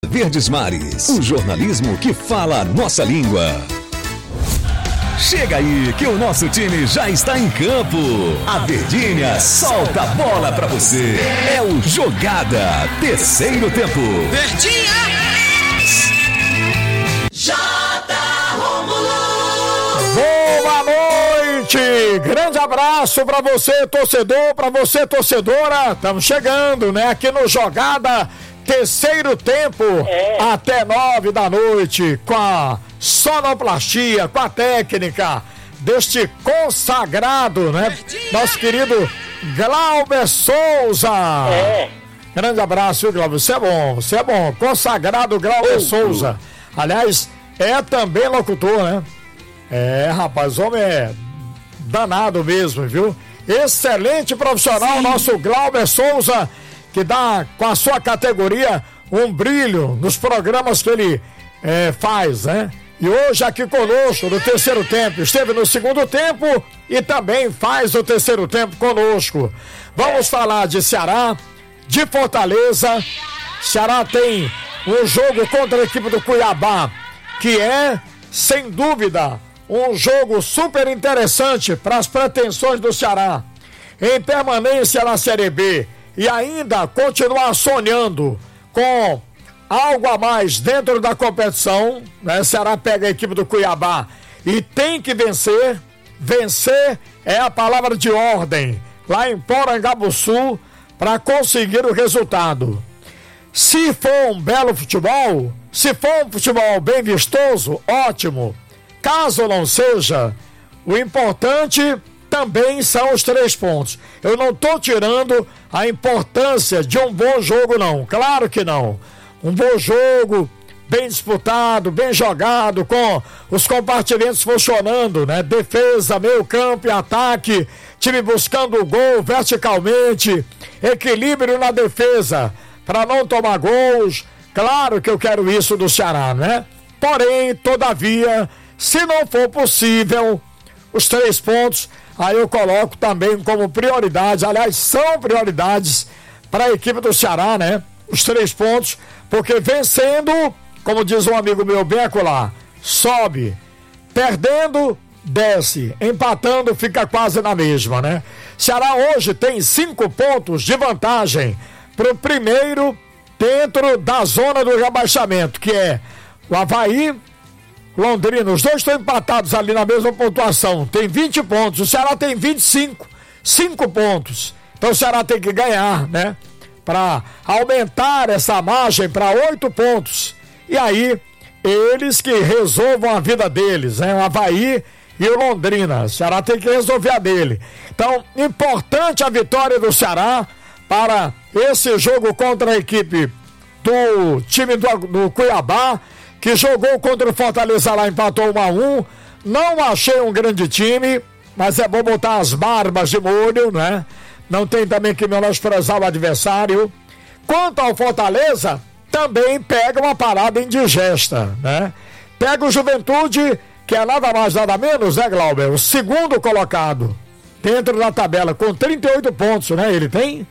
Verdes Mares, o jornalismo que fala a nossa língua. Chega aí que o nosso time já está em campo. A Verdinha solta a bola pra você. É o Jogada, terceiro tempo. Verdinha! Boa noite! Grande abraço pra você, torcedor, pra você, torcedora. Estamos chegando, né? Aqui no Jogada, terceiro tempo, até 9 da noite, com a sonoplastia, com a técnica deste consagrado, né? Nosso querido Glauber Souza. Grande abraço, viu, Glauber? Você é bom. Consagrado Glauber Souza. Aliás, é também locutor, né? Rapaz, o homem é danado mesmo, viu? Excelente profissional, nosso Glauber Souza, que dá com a sua categoria um brilho nos programas que ele faz, né? E hoje aqui conosco no terceiro tempo, esteve no segundo tempo e também faz o terceiro tempo conosco. Vamos falar de Ceará, de Fortaleza. Ceará tem um jogo contra a equipe do Cuiabá, que é, sem dúvida, um jogo super interessante para as pretensões do Ceará em permanência na Série B e ainda continuar sonhando com algo a mais dentro da competição, né? Ceará pega a equipe do Cuiabá e tem que vencer. Vencer é a palavra de ordem lá em Porangabuçu para conseguir o resultado. Se for um belo futebol, se for um futebol bem vistoso, ótimo. Caso não seja, o importante também são os 3 pontos. Eu não estou tirando a importância de um bom jogo, não. Claro que não. Um bom jogo, bem disputado, bem jogado, com os compartimentos funcionando, né? Defesa, meio campo e ataque, time buscando o gol verticalmente, equilíbrio na defesa para não tomar gols. Claro que eu quero isso do Ceará, né? Porém, todavia, se não for possível os 3 pontos, aí eu coloco também como prioridade, aliás, são prioridades para a equipe do Ceará, né? Os 3 pontos, porque vencendo, como diz um amigo meu, Beco lá, sobe, perdendo, desce, empatando, fica quase na mesma, né? Ceará hoje tem 5 pontos de vantagem para o primeiro dentro da zona do rebaixamento, que é o Avaí, Londrina. Os dois estão empatados ali na mesma pontuação, tem 20 pontos, o Ceará tem 25, 5 pontos. Então o Ceará tem que ganhar, né? Para aumentar essa margem para 8 pontos. E aí, eles que resolvam a vida deles, né? O Avaí e o Londrina. O Ceará tem que resolver a dele. Então, importante a vitória do Ceará para esse jogo contra a equipe do time do Cuiabá, que jogou contra o Fortaleza lá, empatou 1-1. Não achei um grande time, mas é bom botar as barbas de molho, né? Não tem também que menosprezar o adversário. Quanto ao Fortaleza, também pega uma parada indigesta, né? Pega o Juventude, que é nada mais, nada menos, né, Glauber? O segundo colocado dentro da tabela, com 38 pontos, né? Ele tem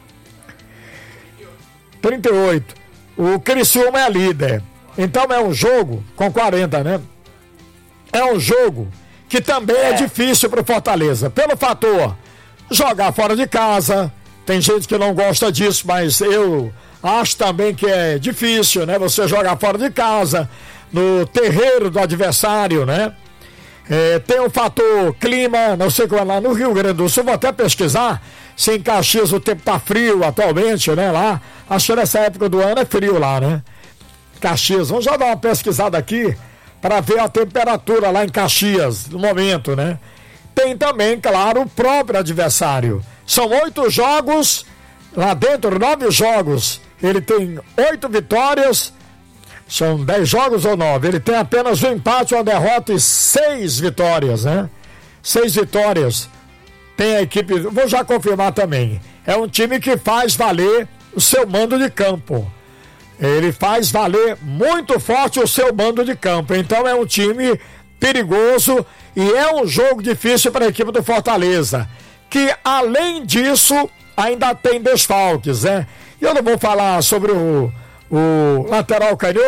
38. O Criciúma é líder. Então é um jogo com 40, né? É um jogo que também é difícil para o Fortaleza, pelo fator jogar fora de casa. Tem gente que não gosta disso, mas eu acho também que é difícil, né? Você jogar fora de casa, no terreiro do adversário, né? Tem o fator clima, não sei como é lá no Rio Grande do Sul, vou até pesquisar se em Caxias o tempo tá frio atualmente, né? Lá, acho que nessa época do ano é frio lá, né? Caxias, vamos já dar uma pesquisada aqui para ver a temperatura lá em Caxias no momento, né? Tem também, claro, o próprio adversário. São 8 jogos, lá dentro 9 jogos. Ele tem 8 vitórias, são 10 jogos ou 9. Ele tem apenas um empate, uma derrota e 6 vitórias, né? 6 vitórias. Tem a equipe, vou já confirmar também. É um time que faz valer o seu mando de campo. Ele faz valer muito forte o seu mando de campo. Então é um time perigoso e é um jogo difícil para a equipe do Fortaleza, que além disso ainda tem desfalques, né? E eu não vou falar sobre o o lateral canhoto.